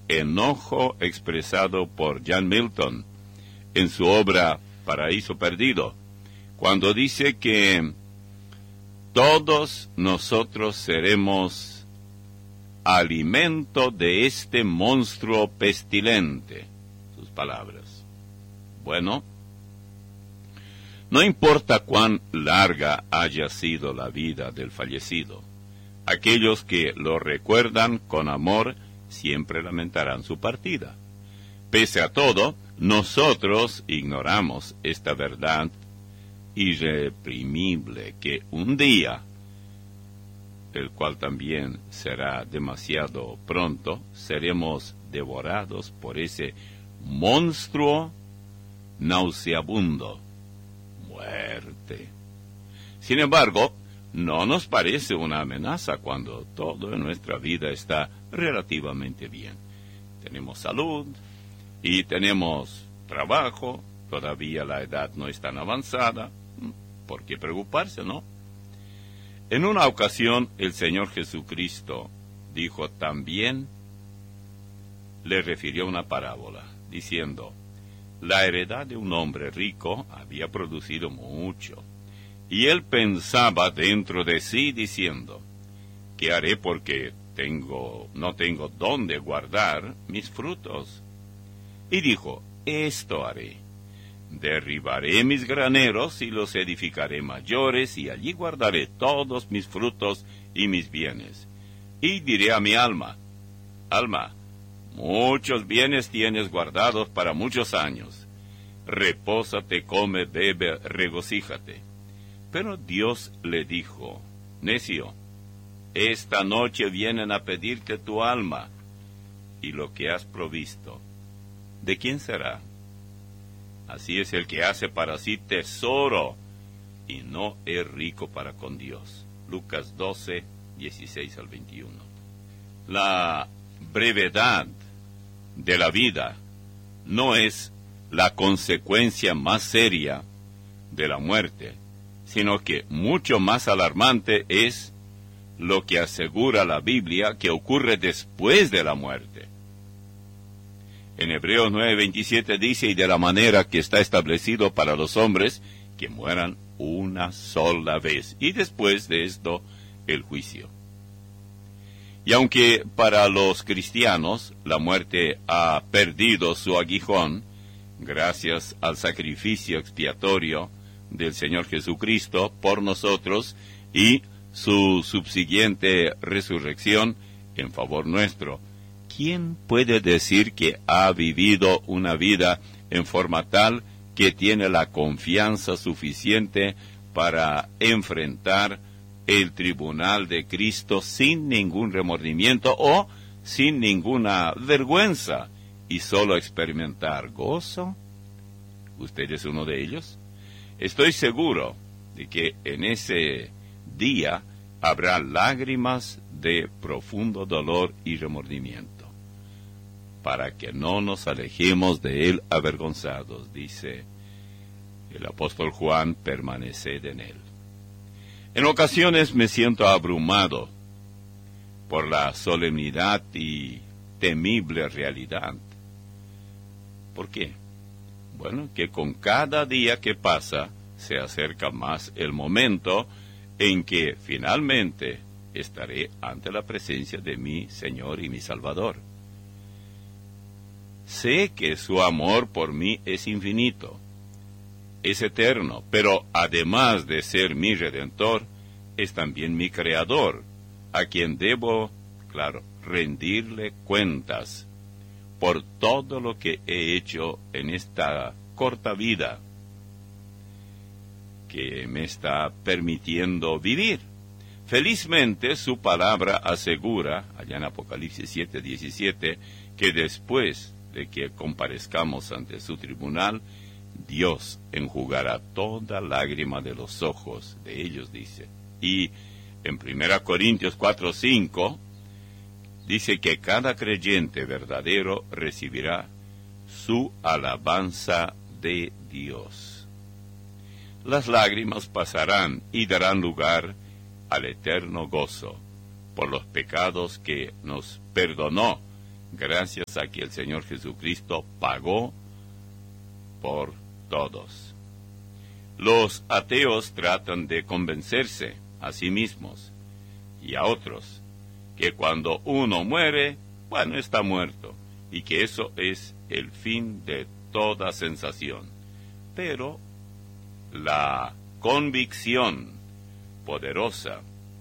enojo expresado por John Milton en su obra Paraíso Perdido, cuando dice que todos nosotros seremos alimento de este monstruo pestilente. Sus palabras. Bueno, no importa cuán larga haya sido la vida del fallecido, aquellos que lo recuerdan con amor siempre lamentarán su partida. Pese a todo, nosotros ignoramos esta verdad irreprimible que un día, el cual también será demasiado pronto, seremos devorados por ese monstruo nauseabundo, muerte. Sin embargo, no nos parece una amenaza cuando todo en nuestra vida está relativamente bien. Tenemos salud y tenemos trabajo, todavía la edad no es tan avanzada. ¿Por qué preocuparse, no? En una ocasión, el Señor Jesucristo dijo también, le refirió una parábola, diciendo, la heredad de un hombre rico había producido mucho, y él pensaba dentro de sí, diciendo, ¿qué haré porque no tengo dónde guardar mis frutos? Y dijo, esto haré. Derribaré mis graneros y los edificaré mayores, y allí guardaré todos mis frutos y mis bienes. Y diré a mi alma, alma, muchos bienes tienes guardados para muchos años. Repósate, come, bebe, regocíjate. Pero Dios le dijo, necio, esta noche vienen a pedirte tu alma, y lo que has provisto, ¿de quién será? Así es el que hace para sí tesoro y no es rico para con Dios. Lucas 12, 16 al 21. La brevedad de la vida no es la consecuencia más seria de la muerte, sino que mucho más alarmante es lo que asegura la Biblia que ocurre después de la muerte. En Hebreos 9:27 dice, y de la manera que está establecido para los hombres, que mueran una sola vez, y después de esto, el juicio. Y aunque para los cristianos la muerte ha perdido su aguijón, gracias al sacrificio expiatorio del Señor Jesucristo por nosotros y su subsiguiente resurrección en favor nuestro, ¿quién puede decir que ha vivido una vida en forma tal que tiene la confianza suficiente para enfrentar el tribunal de Cristo sin ningún remordimiento o sin ninguna vergüenza y solo experimentar gozo? ¿Usted es uno de ellos? Estoy seguro de que en ese día habrá lágrimas de profundo dolor y remordimiento, para que no nos alejemos de él avergonzados, dice el apóstol Juan, permaneced en él. En ocasiones me siento abrumado por la solemnidad y temible realidad. ¿Por qué? Bueno, que con cada día que pasa se acerca más el momento en que finalmente estaré ante la presencia de mi Señor y mi Salvador. Sé que su amor por mí es infinito, es eterno, pero además de ser mi Redentor, es también mi Creador, a quien debo, claro, rendirle cuentas por todo lo que he hecho en esta corta vida que me está permitiendo vivir. Felizmente su palabra asegura, allá en Apocalipsis 7:17, que después de que comparezcamos ante su tribunal, Dios enjugará toda lágrima de los ojos de ellos, dice. Y en 1 Corintios 4:5 dice que cada creyente verdadero recibirá su alabanza de Dios. Las lágrimas pasarán y darán lugar al eterno gozo por los pecados que nos perdonó gracias a que el Señor Jesucristo pagó por todos. Los ateos tratan de convencerse a sí mismos y a otros que cuando uno muere, bueno, está muerto, y que eso es el fin de toda sensación. Pero la convicción poderosa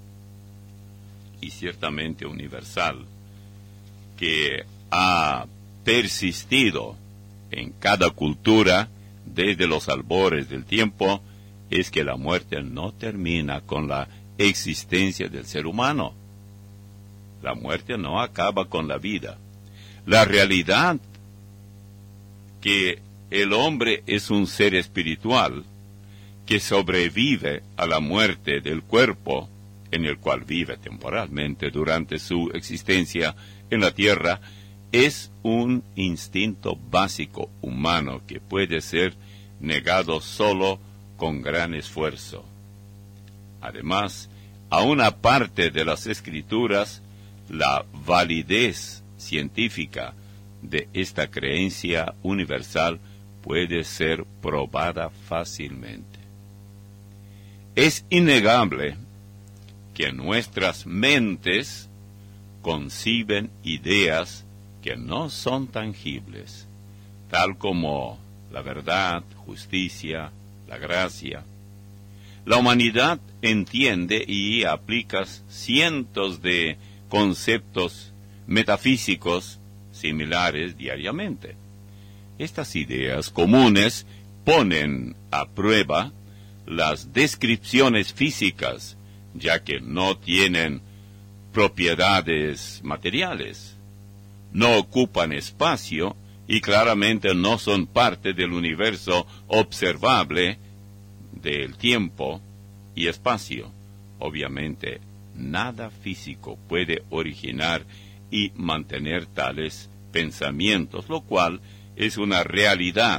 y ciertamente universal que ha persistido en cada cultura desde los albores del tiempo es que la muerte no termina con la existencia del ser humano. La muerte no acaba con la vida. La realidad que el hombre es un ser espiritual que sobrevive a la muerte del cuerpo en el cual vive temporalmente durante su existencia en la tierra, es un instinto básico humano que puede ser negado solo con gran esfuerzo. Además, a una parte de las Escrituras, la validez científica de esta creencia universal puede ser probada fácilmente. Es innegable que nuestras mentes conciben ideas que no son tangibles, tal como la verdad, justicia, la gracia. La humanidad entiende y aplica cientos de conceptos metafísicos similares diariamente. Estas ideas comunes ponen a prueba las descripciones físicas, ya que no tienen propiedades materiales, no ocupan espacio y claramente no son parte del universo observable del tiempo y espacio. Obviamente, nada físico puede originar y mantener tales pensamientos, lo cual es una realidad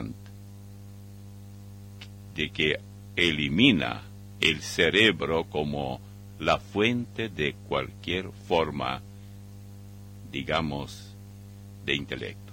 de que elimina el cerebro como la fuente de cualquier forma, digamos, de intelecto.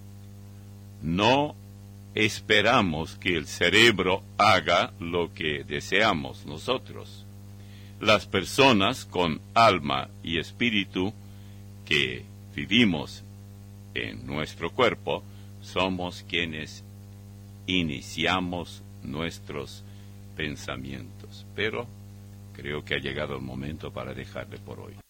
No esperamos que el cerebro haga lo que deseamos nosotros. Las personas con alma y espíritu que vivimos en nuestro cuerpo somos quienes iniciamos nuestros pensamientos. Pero creo que ha llegado el momento para dejarle por hoy.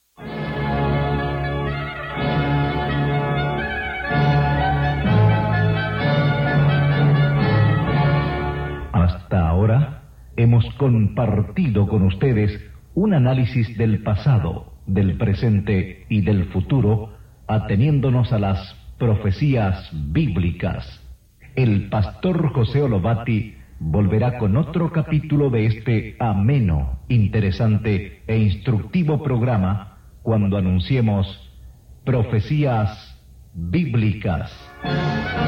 Hasta ahora hemos compartido con ustedes un análisis del pasado, del presente y del futuro, ateniéndonos a las profecías bíblicas. El pastor José Olobati volverá con otro capítulo de este ameno, interesante e instructivo programa cuando anunciemos Profecías Bíblicas.